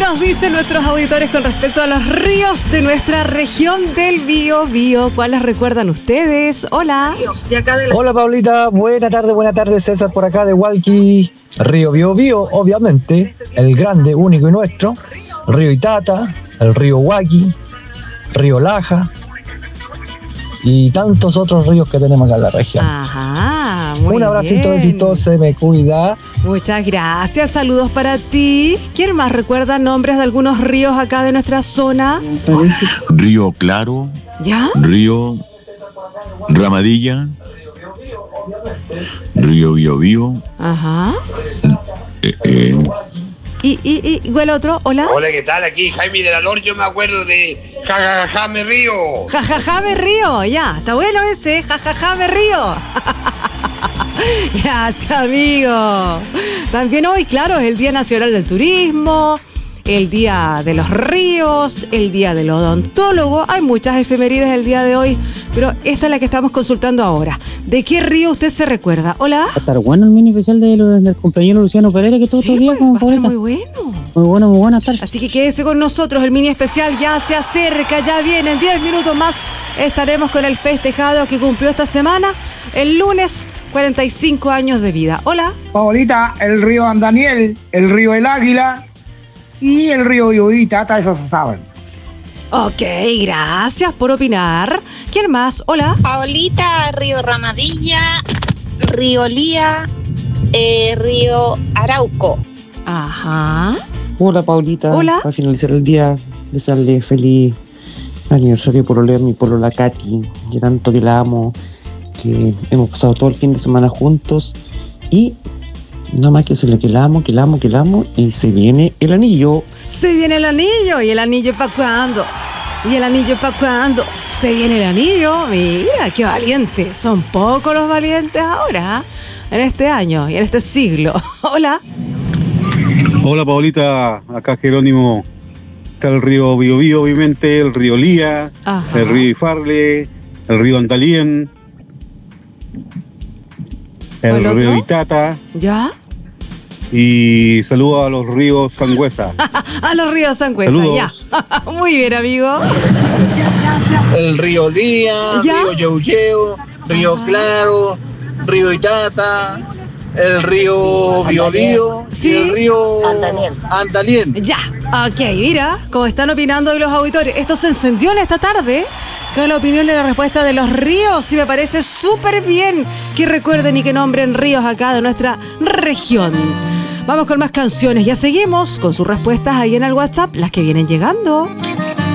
nos dicen nuestros auditores con respecto a los ríos de nuestra región del Biobío? ¿Cuáles recuerdan ustedes? Hola. Hola, Paulita. Buena tarde, César por acá de Hualqui. Río Biobío, obviamente, el grande, único y nuestro. Río Itata, el río Huaki, río Laja y tantos otros ríos que tenemos acá en la región. Ajá, muy Un abracito, bien. besito, se me cuida. Muchas gracias, saludos para ti. ¿Quién más recuerda nombres de algunos ríos acá de nuestra zona? Río Claro, ¿Ya? Río Ramadilla, Río Biobío, Ajá. ¿Y cuál otro? Hola. Hola, ¿qué tal? Aquí Jaime de la Lor, yo me acuerdo de Jajaja me río. Jajaja me río, ya, está bueno ese, jajaja me río. Gracias, amigo. También hoy, claro, es el Día Nacional del Turismo, el Día de los Ríos, el Día del Odontólogo. Hay muchas efemérides el día de hoy, pero esta es la que estamos consultando ahora. ¿De qué río usted se recuerda? Hola. Va a estar bueno el mini especial del compañero Luciano Pereira que todo Sí, el día como va a estar favorita. muy bueno. Muy buena tarde. Así que quédese con nosotros, el mini especial ya se acerca, ya viene, en 10 minutos más estaremos con el festejado que cumplió esta semana, el lunes, 45 años de vida. Hola. Paulita, el río Andaniel, el río El Águila y el río Iuitata, eso se saben. Ok, gracias por opinar. ¿Quién más? Hola. Paulita, río Ramadilla, río Lía, río Arauco. Ajá. Hola, Paulita. Hola. Al finalizar el día, desearle feliz aniversario por oler mi polola Katy, que tanto que la amo, que hemos pasado todo el fin de semana juntos y nada más que decirle que la amo y se viene el anillo. Se viene el anillo. ¿Y el anillo para cuándo? ¿Y el anillo para cuándo? Se viene el anillo. Mira, qué valiente. Son pocos los valientes ahora, en este año y en este siglo. Hola. Hola, Paulita, acá Jerónimo. Está el río Biobío, obviamente, el río Lía, Ajá. el río Ifarle, el río Antalien, el ¿Cuál río otro? Itata ¿Ya? y saludo a los ríos Sangüesa. A los ríos Sangüesa, Saludos. ya. Muy bien, amigo. El río Lía, ¿Ya? río Yeuyeo, río Ajá. Claro, río Itata, el río Biobío Sí. y el río Andalien. Ya, ok, mira, como están opinando hoy los auditores, esto se encendió en esta tarde con la opinión y la respuesta de los ríos y me parece súper bien que recuerden y que nombren ríos acá de nuestra región. Vamos con más canciones, ya seguimos con sus respuestas ahí en el WhatsApp, las que vienen llegando.